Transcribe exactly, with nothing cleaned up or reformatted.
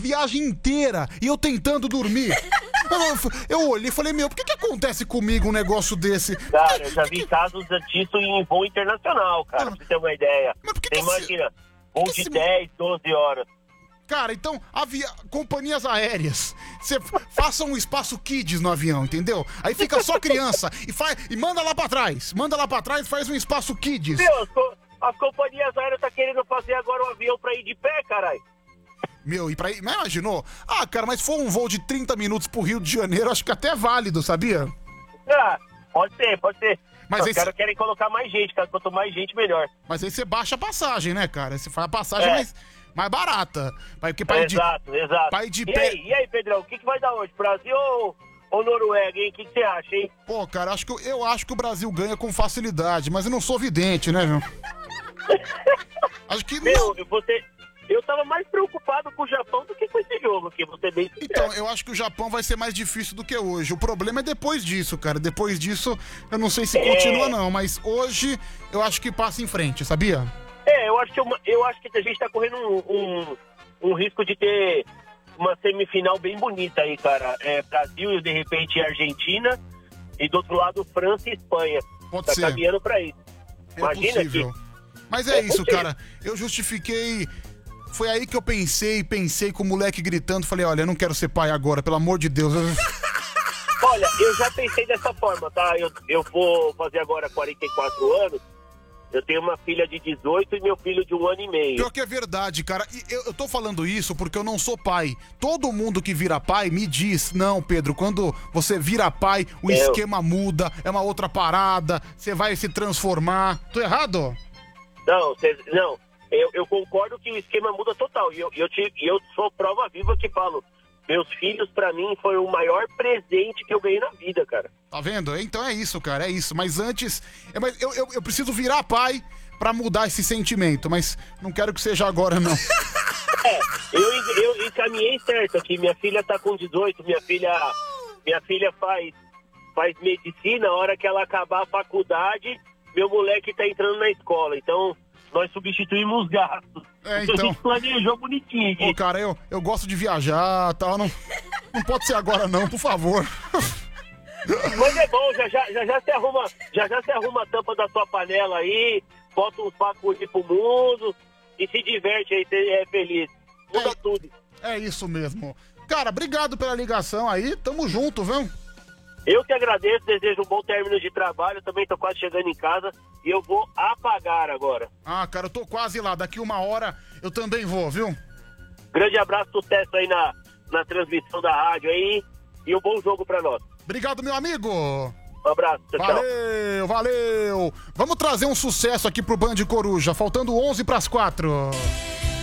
viagem inteira e eu tentando dormir. Eu, eu olhei e falei, meu, por que que acontece comigo um negócio desse? Cara, eu já vi casos disso em voo internacional, cara, pra você ter uma ideia. Mas por que Você que imagina, esse- voo que de esse- dez, doze horas. Cara, então, avia... companhias aéreas, você faça um espaço kids no avião, entendeu? Aí fica só criança e, faz... e manda lá pra trás. Manda lá pra trás e faz um espaço kids. Meu, as, co- as companhias aéreas tá querendo fazer agora um avião pra ir de pé, caralho. Meu, e pra ir... Mas imaginou? Ah, cara, mas se for um voo de trinta minutos pro Rio de Janeiro, acho que até é válido, sabia? Ah, pode ser, pode ser. Mas Os aí caras cê- querem colocar mais gente, cara. Quanto mais gente, melhor. Mas aí você baixa a passagem, né, cara? Você faz a passagem É. mais, mais barata. Porque pra ir de... Exato, exato. pra ir de e, pé- aí, e aí, Pedrão, o que, que vai dar hoje? Brasil ou, ou Noruega, hein? O que, que você acha, hein? Pô, cara, acho que, eu- eu acho que o Brasil ganha com facilidade, mas eu não sou vidente, né, meu? Acho que Meu, não. eu, você, eu tava mais preocupado com o Japão do que com esse jogo aqui, vou ser bem sincero. Então, eu acho que o Japão vai ser mais difícil do que hoje. O problema é depois disso, cara. Depois disso, eu não sei se É. continua, não. Mas hoje, eu acho que passa em frente, sabia? É, eu acho que, uma- eu acho que a gente tá correndo um, um, um risco de ter uma semifinal bem bonita aí, cara. É, Brasil e, de repente, Argentina. E do outro lado, França e Espanha. Pode tá ser. caminhando pra isso. É Imagina possível. que... Mas é, É isso, possível. cara. Eu justifiquei. Foi aí que eu pensei, pensei com o moleque gritando. Falei, olha, eu não quero ser pai agora, pelo amor de Deus. Olha, eu já pensei dessa forma, tá? Eu, eu vou fazer agora quarenta e quatro anos. Eu tenho uma filha de dezoito e meu filho de um ano e meio. Pior que é verdade, cara. E eu, eu tô falando isso porque eu não sou pai. Todo mundo que vira pai me diz, não, Pedro, quando você vira pai, o Eu. esquema muda, é uma outra parada, você vai se transformar. Tô errado? Não, cês- não. Eu, eu concordo que o esquema muda total. E eu, eu, te- e eu sou prova viva que falo. Meus filhos, pra mim, foi o maior presente que eu ganhei na vida, cara. Tá vendo? Então é isso, cara, é isso. Mas antes, é, mas eu, eu, eu preciso virar pai pra mudar esse sentimento, mas não quero que seja agora, não. É, eu, eu encaminhei certo aqui. Minha filha tá com dezoito, minha filha, minha filha faz, faz medicina. A hora que ela acabar a faculdade, meu moleque tá entrando na escola. Então, nós substituímos gastos. É, A então. gente planejou bonitinho aqui. Ô, cara, eu, eu gosto de viajar e tal, não, não pode ser agora não, por favor. Mas é bom, já já, já já se arruma, já já se arruma a tampa da sua panela aí, bota uns papos pro mundo e se diverte aí, você é feliz. Muda É. tudo. É isso mesmo. Cara, obrigado pela ligação aí, tamo junto, viu? Eu que agradeço, desejo um bom término de trabalho, também tô quase chegando em casa e eu vou apagar agora. Ah, cara, eu tô quase lá, daqui uma hora eu também vou, viu? Grande abraço, sucesso aí na, na transmissão da rádio aí e um bom jogo pra nós. Obrigado, meu amigo. Um abraço, tchau, tchau. Valeu, valeu. Vamos trazer um sucesso aqui pro Band Coruja, faltando onze pras quatro.